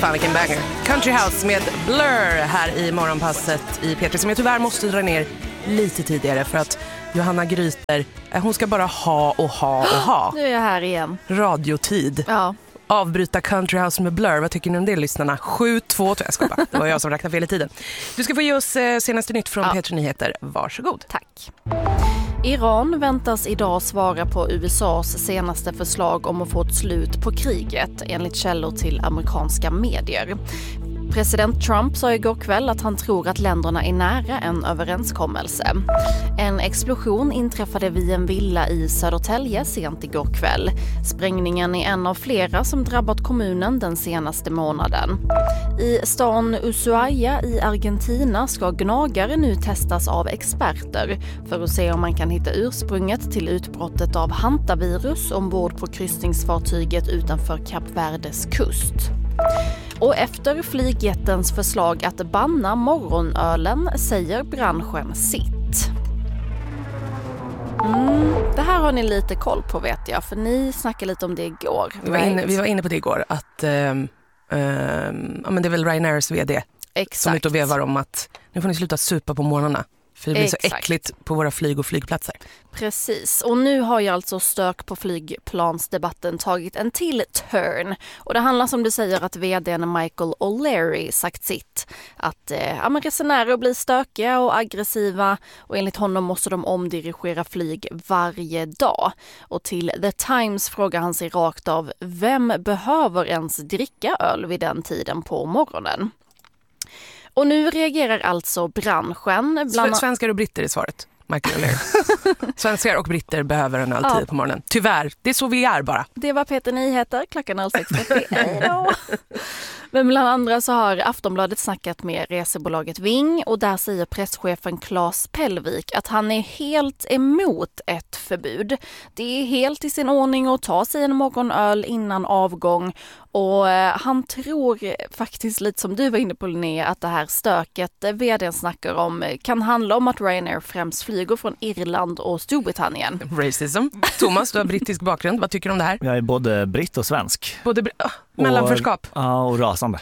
Fan vilken banger. Country House med Blur här i morgonpasset i P3 som jag tyvärr måste dra ner lite tidigare för att Johanna Gryter, hon ska bara ha. Nu är jag här igen. Radiotid. Ja. Avbryta Country House med Blur. Vad tycker ni om det, lyssnarna? 7-2, jag ska bara. Det var jag som räknade fel i tiden. Du ska få ge oss senaste nytt från P3 Nyheter. Varsågod. Tack. Iran väntas idag svara på USAs senaste förslag om att få ett slut på kriget, enligt källor till amerikanska medier. President Trump sa igår kväll att han tror att länderna är nära en överenskommelse. En explosion inträffade vid en villa i Södertälje sent igår kväll. Sprängningen är en av flera som drabbat kommunen den senaste månaden. I stan Ushuaia i Argentina ska gnagare nu testas av experter för att se om man kan hitta ursprunget till utbrottet av hantavirus ombord på kryssningsfartyget utanför Kap Verdes kust. Och efter flygjättens förslag att banna morgonölen säger branschen sitt. Det här har ni lite koll på, vet jag, för ni snackade lite om det igår. Vi var inne på det igår att men det är väl Ryanairs vd som är ute och vevar om att nu får ni sluta supa på morgnarna. För det blir så äckligt på våra flyg och flygplatser. Precis, och nu har ju alltså stök på flygplansdebatten tagit en till turn. Och det handlar, som du säger, att vdn Michael O'Leary sagt sitt. Att resenärer blir stökiga och aggressiva och enligt honom måste de omdirigera flyg varje dag. Och till The Times frågar han sig rakt av, vem behöver ens dricka öl vid den tiden på morgonen? Och nu reagerar alltså branschen. Svenskar och britter är svaret, Michael O'Leary. Svenskar och britter behöver en öl på morgonen. Tyvärr, det är så vi är bara. Det var P3 Nyheter, klockan 06:30. Men bland andra så har Aftonbladet snackat med resebolaget Ving och där säger presschefen Claes Pellvik att han är helt emot ett förbud. Det är helt i sin ordning att ta sig en morgonöl innan avgång och han tror faktiskt, lite som du var inne på Linnea, att det här stöket vdn snackar om kan handla om att Ryanair främst flyger från Irland och Storbritannien. Racism. Thomas, du har brittisk bakgrund. Vad tycker du om det här? Jag är både britt och svensk. Mellanförskap. Ja, och rasande.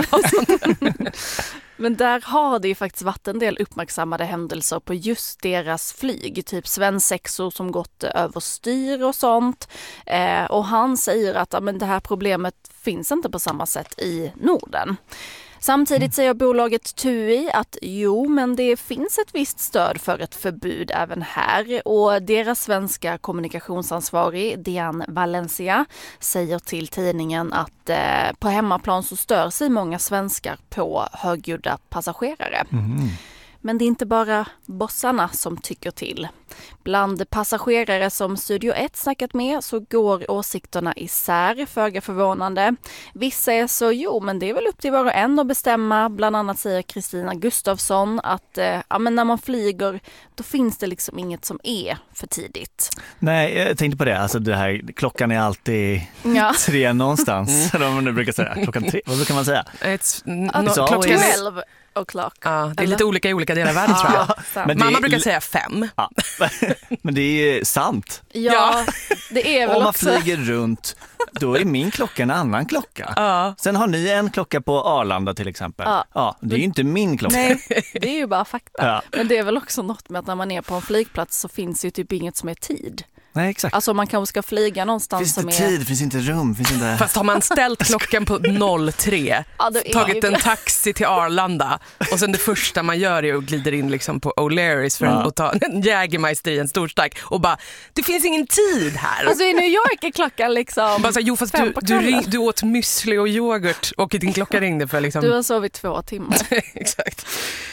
Men där har det ju faktiskt varit en del uppmärksammade händelser på just deras flyg. Typ svensexor som gått överstyr och sånt. Och han säger att det här problemet finns inte på samma sätt i Norden. Samtidigt säger bolaget TUI att men det finns ett visst stöd för ett förbud även här. Och deras svenska kommunikationsansvarig Diane Valencia säger till tidningen att på hemmaplan så stör sig många svenskar på högljudda passagerare. Men det är inte bara bossarna som tycker till. Bland passagerare som Studio 1 snackat med så går åsikterna isär, föga förvånande. Vissa är så, men det är väl upp till var och en att bestämma. Bland annat säger Kristina Gustafsson att när man flyger då finns det liksom inget som är för tidigt. Nej, jag tänkte på det. Alltså det här, klockan är alltid 3 någonstans. Eller vad man nu brukar säga. Klockan 3, vad brukar man säga? Klockan 11 o'clock. Ja, det är lite olika i olika delar av världen, tror jag. Men mamma brukar säga 5. Ja. Men det är sant. Ja, det är väl. Om man också flyger runt, då är min klocka en annan klocka. Sen har ni en klocka på Arlanda till exempel. Det är ju inte min klocka. Nej, det är ju bara fakta. Men det är väl också något med att när man är på en flygplats så finns ju typ inget som är tid. Nej, exakt. Alltså man kanske ska flyga någonstans finns som det är... tid, finns inte rum, finns inte... Fast har man ställt klockan på 03, tagit en taxi till Arlanda och sen det första man gör är att glider in liksom på O'Learys för att ta en Jägermeister i en storstark och bara, det finns ingen tid här. Alltså i New York är klockan liksom bara så, fast du åt müsli och yoghurt och din klocka ringde för liksom... Du har sovit 2 timmar. Exakt.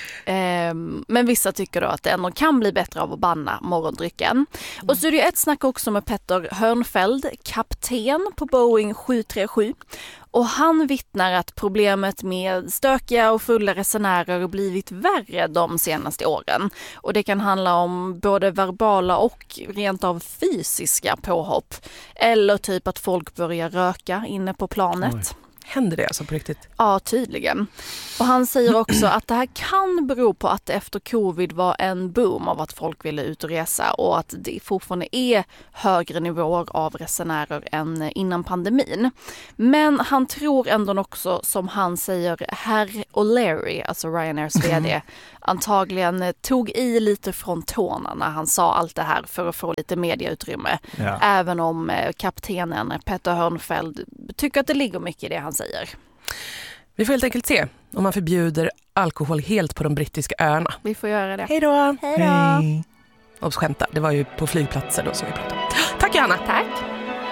Men vissa tycker då att det ändå kan bli bättre av att banna morgondrycken. Och Studio 1 snackar också med Petter Hörnfeld, kapten på Boeing 737. Och han vittnar att problemet med stökiga och fulla resenärer blivit värre de senaste åren. Och det kan handla om både verbala och rent av fysiska påhopp. Eller typ att folk börjar röka inne på planet. Händer det alltså på riktigt? Ja, tydligen. Och han säger också att det här kan bero på att det efter covid var en boom av att folk ville ut och resa och att det fortfarande är högre nivåer av resenärer än innan pandemin. Men han tror ändå också, som han säger, herr O'Leary, alltså Ryanairs vd, antagligen tog i lite från tårna när han sa allt det här för att få lite medieutrymme. Ja. Även om kaptenen Petter Hörnfeldt tycker att det ligger mycket i det han säger. Vi får helt enkelt se om man förbjuder alkohol helt på de brittiska öarna. Vi får göra det. Hej då! Hej då! Och skämta, det var ju på flygplatser då som vi pratade om. Tack Johanna! Tack!